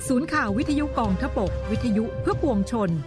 ศูนย์ข่าววิทยุกองทพบกวิทยุเพื่อปวงชน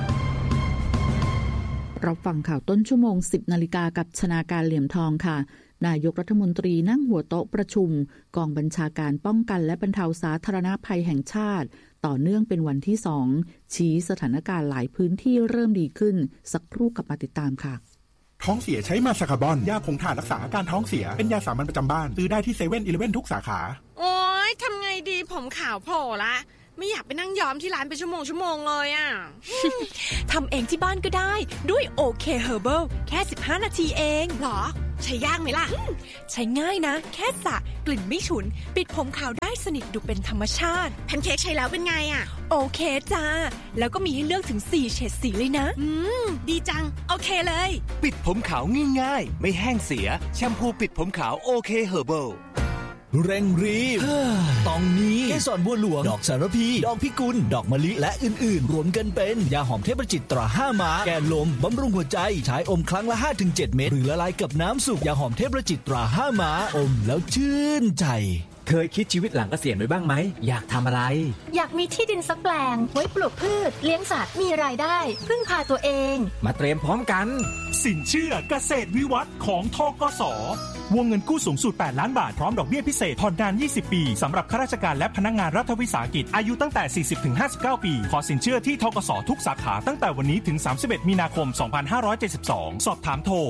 รับฟังข่าวต้นชั่วโมง 10 นาฬิกากับชนาการเหลี่ยมทองค่ะนายกรัฐมนตรีนั่งหัวโต๊ะประชุมกองบัญชาการป้องกันและบรรเทาสาธารณภัยแห่งชาติต่อเนื่องเป็นวันที่ 2ชี้สถานการณ์หลายพื้นที่เริ่มดีขึ้นสักครู่กลับมาติดตามค่ะท้องเสียใช้มาสคาร์บอนยาผงถ่านรักษาอาการท้องเสียเป็นยาสามัญประจำบ้านซื้อได้ที่เซเว่นอีเลฟเว่นทุกสาขาโอ๊ยทำไงดีผมขาวโผล่ละไม่อยากไปนั่งย้อมที่ร้านเป็นชั่วโมงเลยอ่ะทำเองที่บ้านก็ได้ด้วยโอเคเฮอร์เบิลแค่15นาทีเองหรอใช้ยากไหมล่ะใช้ง่ายนะแค่สระกลิ่นไม่ฉุนปิดผมขาวได้สนิทดูเป็นธรรมชาติแพนเค้กใช้แล้วเป็นไงอ่ะโอเคจ้าแล้วก็มีให้เลือกถึง4เฉดสีเลยนะดีจังโอเคเลยปิดผมขาวง่ายๆไม่แห้งเสียแชมพูปิดผมขาวโอเคเฮอร์เบิลเร่งรีบตองนี้เกสรบัวหลวงดอกสารพีดอกพิกุลดอกมะลิและอื่นๆรวมกันเป็นยาหอมเทพจิตตรา5ม้าแก้ลมบำรุงหัวใจใช้อมครั้งละ 5-7 เม็ดหรือละลายกับน้ำสุกยาหอมเทพจิตตรา5ม้าอมแล้วชื่นใจเคยคิดชีวิตหลังเกษียณไว้บ้างไหมอยากทำอะไรอยากมีที่ดินสักแปลงไว้ปลูกพืชเลี้ยงสัตว์มีรายได้พึ่งพาตัวเองมาเตรียมพร้อมกันสินเชื่อเกษตรวิวัฒน์ของธกส.วงเงินกู้สูงสุด8ล้านบาทพร้อมดอกเบี้ยพิเศษผ่อนนาน20ปีสำหรับข้าราชการและพนักงานรัฐวิสาหกิจอายุตั้งแต่ 40-59 ปีขอสินเชื่อที่ธกส.ทุกสาขาตั้งแต่วันนี้ถึง31มีนาคม2572สอบถามโทร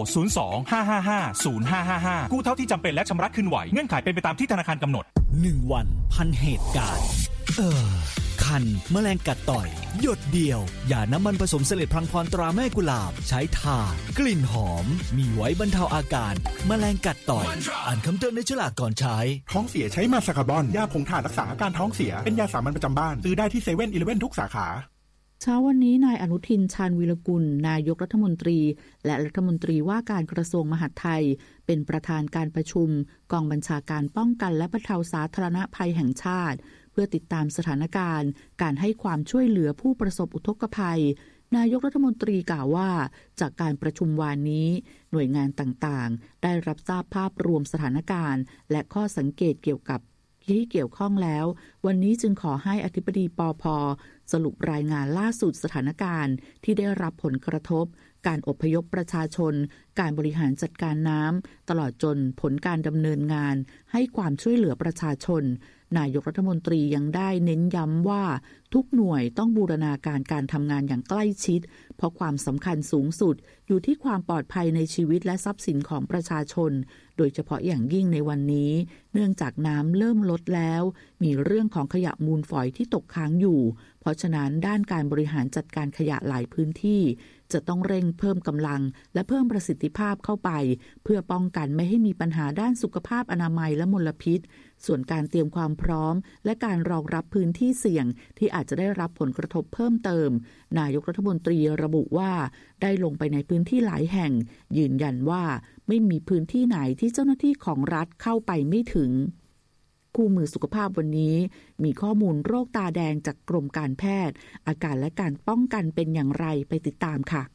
02-555-0555กู้เท่าที่จำเป็นและชำระคืนไหวเงื่อนไขเป็นไปตามที่ธนาคารกำหนด 1วันพันเหตุการณ์คันแมลงกัดต่อยหยดเดียวอย่าน้ำมันผสมเสลดพลังพรตราแม่กุหลาบใช้ทากลิ่นหอมมีไว้บรรเทาอาการแมลงกัดต่อยอ่านคำเตือนในฉลากก่อนใช้ท้องเสียใช้มาสคาร์บอนยาผงถ่านรักษาอาการท้องเสียเป็นยาสามัญประจำบ้านซื้อได้ที่เซเว่นอีเลฟเว่นทุกสาขาเช้าวันนี้นายอนุทินชาญวีรกุลนายกรัฐมนตรีและรัฐมนตรีว่าการกระทรวงมหาดไทยเป็นประธานการประชุมกองบัญชาการป้องกันและบรรเทาสาธารณภัยแห่งชาติเพื่อติดตามสถานการณ์การให้ความช่วยเหลือผู้ประสบอุทกภัยนายกรัฐมนตรีกล่าวว่าจากการประชุมวานนี้หน่วยงานต่างๆได้รับทราบภาพรวมสถานการณ์และข้อสังเกตเกี่ยวกับที่เกี่ยวข้องแล้ววันนี้จึงขอให้อธิบดีปภ.สรุปรายงานล่าสุดสถานการณ์ที่ได้รับผลกระทบการอพยพประชาชนการบริหารจัดการน้ำตลอดจนผลการดำเนินงานให้ความช่วยเหลือประชาชนนายกรัฐมนตรียังได้เน้นย้ำว่าทุกหน่วยต้องบูรณาการการทำงานอย่างใกล้ชิดเพราะความสำคัญสูงสุดอยู่ที่ความปลอดภัยในชีวิตและทรัพย์สินของประชาชนโดยเฉพาะอย่างยิ่งในวันนี้เนื่องจากน้ำเริ่มลดแล้วมีเรื่องของขยะมูลฝอยที่ตกค้างอยู่เพราะฉะนั้นด้านการบริหารจัดการขยะหลายพื้นที่จะต้องเร่งเพิ่มกำลังและเพิ่มประสิทธิภาพเข้าไปเพื่อป้องกันไม่ให้มีปัญหาด้านสุขภาพอนามัยและมลพิษส่วนการเตรียมความพร้อมและการรองรับพื้นที่เสี่ยงที่อาจจะได้รับผลกระทบเพิ่มเติมนายกรัฐมนตรีระบุว่าได้ลงไปในพื้นที่หลายแห่งยืนยันว่าไม่มีพื้นที่ไหนที่เจ้าหน้าที่ของรัฐเข้าไปไม่ถึงคู่มือสุขภาพวันนี้มีข้อมูลโรคตาแดงจากกรมการแพทย์อาการและการป้องกันเป็นอย่างไรไปติดตามค่ะ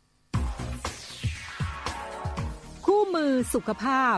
คู่มือสุขภาพ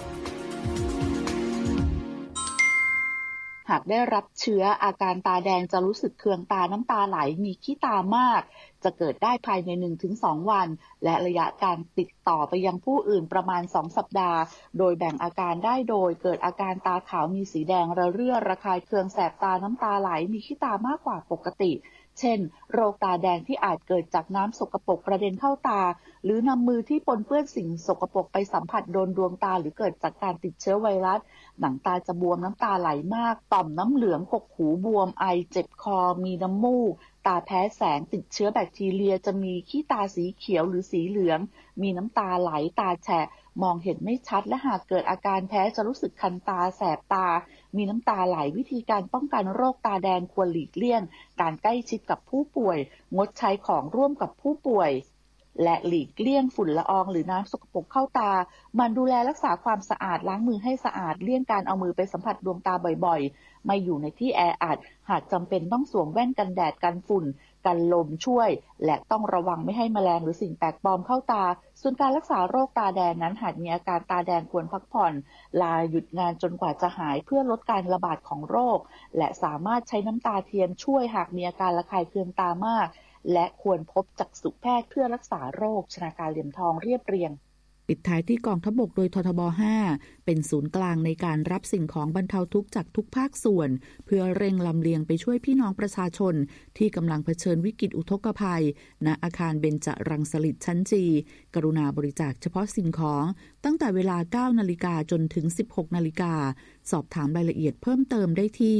หากได้รับเชื้ออาการตาแดงจะรู้สึกเคืองตาน้ำตาไหลมีขี้ตามากจะเกิดได้ภายใน 1-2 วันและระยะการติดต่อไปยังผู้อื่นประมาณ2สัปดาห์โดยแบ่งอาการได้โดยเกิดอาการตาขาวมีสีแดงระเรื่อระคายเคืองแสบตาน้ำตาไหลมีขี้ตามากกว่าปกติเช่นโรคตาแดงที่อาจเกิดจากน้ำสกปรกกระเด็นเข้าตาหรือนำมือที่ปนเปื้อนสิ่งสกปรกไปสัมผัสโดนดวงตาหรือเกิดจากการติดเชื้อไวรัสหนังตาจะบวมน้ำตาไหลมากต่อมน้ำเหลืองกกหูบวมไอเจ็บคอมีน้ำมูกตาแพ้แสงติดเชื้อแบคทีเรียจะมีขี้ตาสีเขียวหรือสีเหลืองมีน้ำตาไหลตาแฉะมองเห็นไม่ชัดและหากเกิดอาการแพ้จะรู้สึกคันตาแสบตามีน้ำตาไหลวิธีการป้องกันโรคตาแดงควรหลีกเลี่ยงการใกล้ชิดกับผู้ป่วยงดใช้ของร่วมกับผู้ป่วยและหลีกเลี่ยงฝุ่นละอองหรือน้ำสกปรกเข้าตามันดูแลรักษาความสะอาดล้างมือให้สะอาดเลี่ยงการเอามือไปสัมผัสดวงตาบ่อยๆไม่อยู่ในที่แออัดหากจำเป็นต้องสวมแว่นกันแดดกันฝุ่นกันลมช่วยและต้องระวังไม่ให้แมลงหรือสิ่งแปลกปลอมเข้าตาส่วนการรักษาโรคตาแดงนั้นหากมีอาการตาแดงควรพักผ่อนลาหยุดงานจนกว่าจะหายเพื่อลดการระบาดของโรคและสามารถใช้น้ำตาเทียมช่วยหากมีอาการระคายเคืองตามากและควรพบจักษุแพทย์เพื่อรักษาโรคชนาการเหลี่ยมทองเรียบเรียงปิดท้ายที่กองทัพบกโดยททบ 5เป็นศูนย์กลางในการรับสิ่งของบรรเทาทุกข์จากทุกภาคส่วนเพื่อเร่งลำเลียงไปช่วยพี่น้องประชาชนที่กำลังเผชิญวิกฤตอุทกภัยณอาคารเบญจรังสฤษฎ์ชั้นจีกรุณาบริจาคเฉพาะสิ่งของตั้งแต่เวลา 9 นาฬิกาจนถึง 16 นาฬิกาสอบถามรายละเอียดเพิ่มเติมได้ที่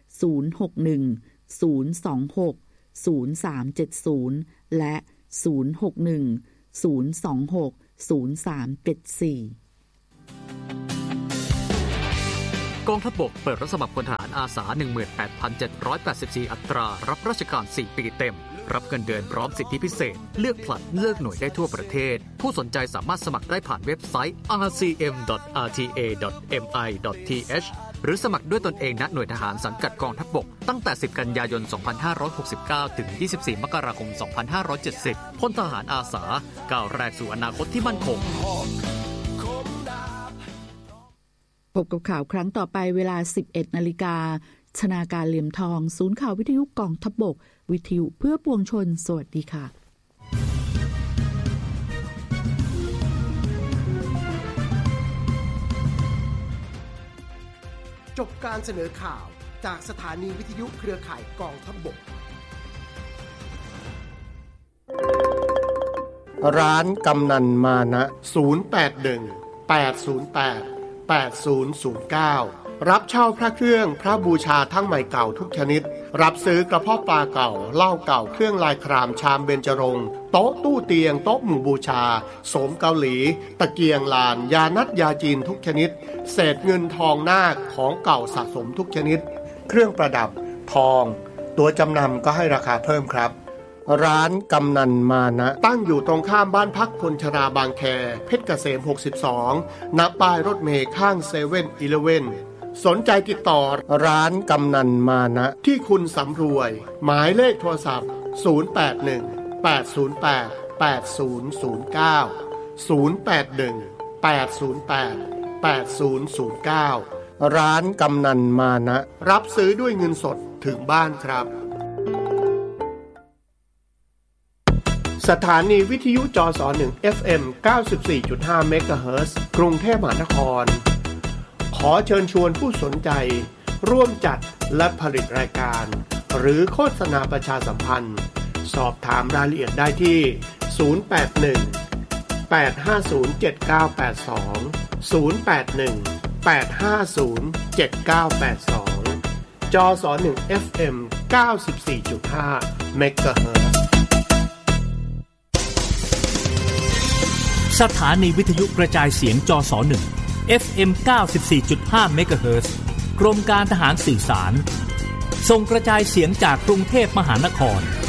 061 026 0370 และ 061 026 0374 กองทัพบกเปิดรับสมัครพลทหารอาสา 18,784 อัตรารับราชการ 4 ปีเต็มรับเงินเดือนพร้อมสิทธิพิเศษเลือกผลัดเลือกหน่วยได้ทั่วประเทศผู้สนใจสามารถสมัครได้ผ่านเว็บไซต์ rcm.rta.mi.th หรือสมัครด้วยตนเองณหน่วยทหารสังกัดกองทัพบกตั้งแต่ 10 กันยายน 2569 ถึง 24 มกราคม 2570 พลทหารอาสาก้าวแรกสู่อนาคตที่มั่นคงพบกับข่าวครั้งต่อไปเวลา 11 นาฬิกาชนาการเหลี่ยมทองศูนย์ข่าววิทยุกองทัพบกวิทยุเพื่อปวงชนสวัสดีค่ะจบการเสนอข่าวจากสถานีวิทยุเครือข่ายกองทัพบกร้านกำนันมานะ081-808-8009รับเช่าพระเครื่องพระบูชาทั้งใหม่เก่าทุกชนิดรับซื้อกระเพาะปลาเก่าเหล้าเก่าเครื่องลายครามชามเบญจรงค์โต๊ะตู้เตียงโต๊ะหมู่บูชาโสมเกาหลีตะเกียงลานยานัดยาจีนทุกชนิดเศษเงินทองนาคของเก่าสะสมทุกชนิดเครื่องประดับทองตัวจำนำก็ให้ราคาเพิ่มครับร้านกำนันมานะตั้งอยู่ตรงข้ามบ้านพักคนชราบางแคเพชรเกษม62ณป้ายรถเมล์ข้าง7-Elevenสนใจติดต่อร้านกำนันมานะที่คุณสำรวยหมายเลขโทรศัพท์081-808-8009 ร้านกำนันมานะรับซื้อด้วยเงินสดถึงบ้านครับสถานีวิทยุจส1 FM 94.5 เมกะเฮิรตซ์กรุงเทพมหานครขอเชิญชวนผู้สนใจร่วมจัดและผลิตรายการหรือโฆษณาประชาสัมพันธ์สอบถามรายละเอียดได้ที่081-850-7982 081-850-7982 จส1 FM 94.5 เมกะเฮิรตซ์สถานีวิทยุกระจายเสียงจส1 FM 94.5 เมกะเฮิรตซ์กรมการทหารสื่อสารส่งกระจายเสียงจากกรุงเทพมหานคร